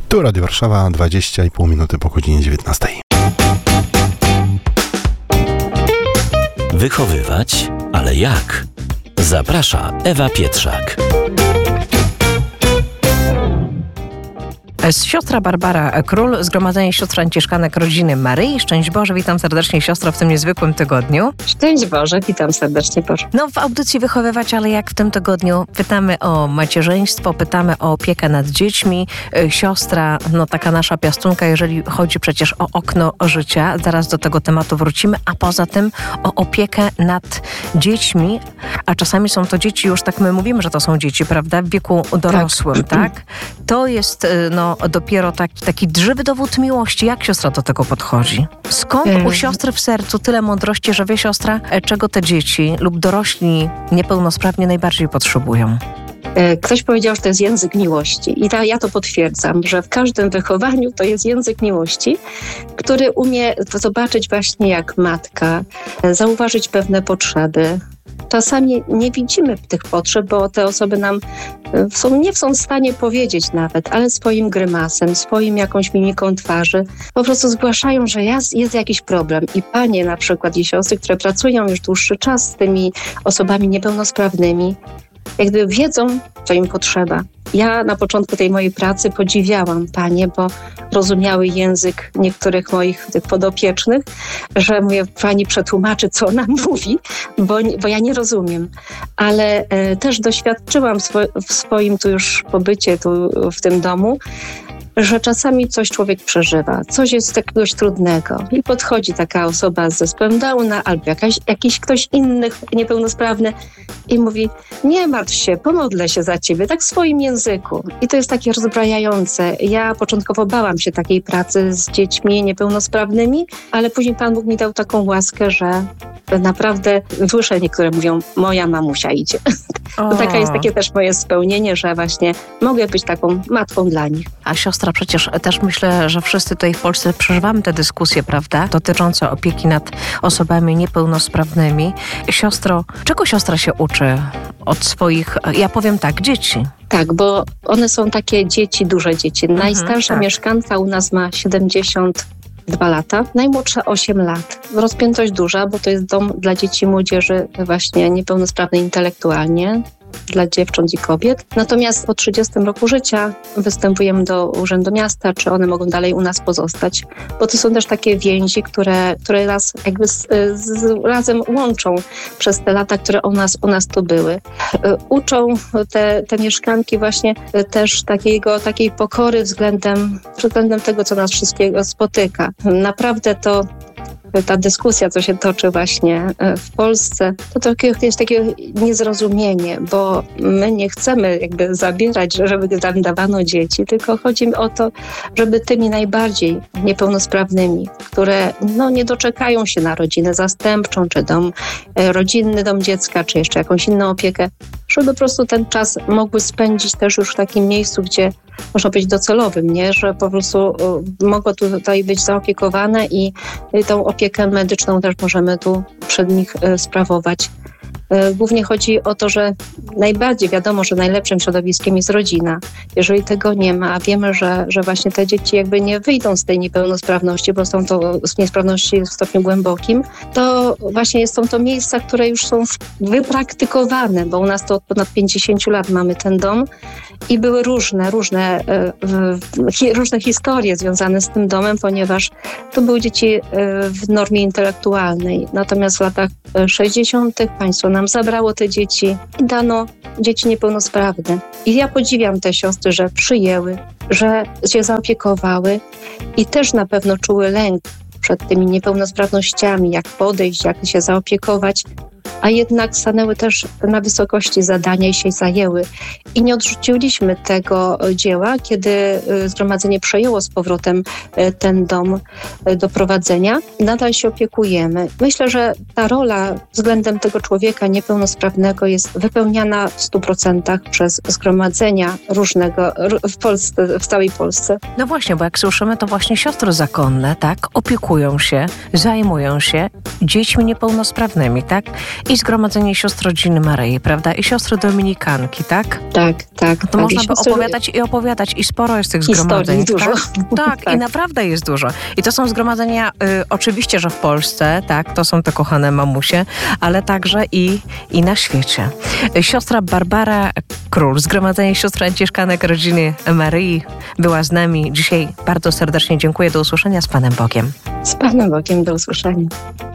Tu Radio Warszawa, 20,5 minuty po godzinie 19. Wychowywać, ale jak? Zaprasza Ewa Pietrzak. Siostra Barbara Król, Zgromadzenie Sióstr Franciszkanek Rodziny Maryi. Szczęść Boże, witam serdecznie siostro w tym niezwykłym tygodniu. Szczęść Boże, witam serdecznie Boże. W audycji Wychowywać, ale jak w tym tygodniu pytamy o macierzyństwo, pytamy o opiekę nad dziećmi. Siostra, taka nasza piastunka, jeżeli chodzi przecież o okno życia. Zaraz do tego tematu wrócimy, a poza tym o opiekę nad dziećmi. A czasami są to dzieci, już tak my mówimy, że to są dzieci, prawda? W wieku dorosłym, tak? To jest, dopiero taki żywy dowód miłości. Jak siostra do tego podchodzi? Skąd u siostry w sercu tyle mądrości, że wie siostra, czego te dzieci lub dorośli niepełnosprawni najbardziej potrzebują? Ktoś powiedział, że to jest język miłości i ja to potwierdzam, że w każdym wychowaniu to jest język miłości, który umie zobaczyć właśnie jak matka, zauważyć pewne potrzeby. Czasami nie widzimy tych potrzeb, bo te osoby nam nie są w stanie powiedzieć nawet, ale swoim grymasem, swoim jakąś mimiką twarzy po prostu zgłaszają, że jest jakiś problem. I panie na przykład i siostry, które pracują już dłuższy czas z tymi osobami niepełnosprawnymi, jak gdyby wiedzą, co im potrzeba. Ja na początku tej mojej pracy podziwiałam panie, bo rozumiały język niektórych moich tych podopiecznych, że mówię, pani przetłumaczy, co ona mówi, bo ja nie rozumiem. Ale też doświadczyłam w swoim tu już pobycie tu w tym domu, że czasami coś człowiek przeżywa, coś jest jakiegoś trudnego i podchodzi taka osoba z zespołem Downa albo jakiś ktoś inny niepełnosprawny i mówi, nie martw się, pomodlę się za ciebie, tak w swoim języku. I to jest takie rozbrajające. Ja początkowo bałam się takiej pracy z dziećmi niepełnosprawnymi, ale później Pan Bóg mi dał taką łaskę, że naprawdę słyszę, niektóre mówią, moja mamusia idzie. To takie też moje spełnienie, że właśnie mogę być taką matką dla nich. A siostra, przecież też myślę, że wszyscy tutaj w Polsce przeżywamy te dyskusje, prawda, dotyczące opieki nad osobami niepełnosprawnymi. Siostro, czego siostra się uczy od swoich, ja powiem tak, dzieci? Tak, bo one są takie dzieci, duże dzieci. Najstarsza mieszkanka u nas ma 72 lata, najmłodsza 8 lat. Rozpiętość duża, bo to jest dom dla dzieci i młodzieży właśnie niepełnosprawnej intelektualnie, dla dziewcząt i kobiet. Natomiast po 30 roku życia występujemy do Urzędu Miasta, czy one mogą dalej u nas pozostać, bo to są też takie więzi, które nas jakby razem łączą przez te lata, które u nas tu były. Uczą te mieszkanki właśnie też takiej pokory względem tego, co nas wszystkiego spotyka. Naprawdę ta dyskusja, co się toczy właśnie w Polsce, to jest takie niezrozumienie, bo my nie chcemy jakby zabierać, żeby nam dawano dzieci, tylko chodzi mi o to, żeby tymi najbardziej niepełnosprawnymi, które nie doczekają się na rodzinę zastępczą, czy rodzinny dom dziecka, czy jeszcze jakąś inną opiekę, żeby po prostu ten czas mogły spędzić też już w takim miejscu, gdzie można być docelowym, nie? Że po prostu mogą tutaj być zaopiekowane i tą opiekę medyczną też możemy tu przed nich sprawować. Głównie chodzi o to, że najbardziej wiadomo, że najlepszym środowiskiem jest rodzina. Jeżeli tego nie ma, a wiemy, że właśnie te dzieci jakby nie wyjdą z tej niepełnosprawności, bo są to niesprawności w stopniu głębokim, to właśnie są to miejsca, które już są wypraktykowane, bo u nas to od ponad 50 lat mamy ten dom i były różne historie związane z tym domem, ponieważ to były dzieci w normie intelektualnej. Natomiast w latach 60. państwo nam zabrało te dzieci i dano dzieci niepełnosprawne. I ja podziwiam te siostry, że przyjęły, że się zaopiekowały i też na pewno czuły lęk przed tymi niepełnosprawnościami, jak podejść, jak się zaopiekować, a jednak stanęły też na wysokości zadania i się zajęły. I nie odrzuciliśmy tego dzieła, kiedy zgromadzenie przejęło z powrotem ten dom do prowadzenia. Nadal się opiekujemy. Myślę, że ta rola względem tego człowieka niepełnosprawnego jest wypełniana w 100% przez zgromadzenia różnego w Polsce, w całej Polsce. No właśnie, bo jak słyszymy, to właśnie siostry zakonne, tak, opiekują opiekują się, zajmują się dziećmi niepełnosprawnymi, tak? I Zgromadzenie Sióstr Rodziny Maryi, prawda? I siostry dominikanki, tak? Tak. To można by opowiadać i sporo jest tych zgromadzeń. Dużo. Tak, i naprawdę jest dużo. I to są zgromadzenia, oczywiście, że w Polsce, tak, to są te kochane mamusie, ale także i na świecie. Siostra Barbara Król, Zgromadzenie Sióstr Franciszkanek Rodziny Maryi, była z nami dzisiaj. Bardzo serdecznie dziękuję. Do usłyszenia. Z Panem Bogiem. Z Panem Bogiem. Do usłyszenia.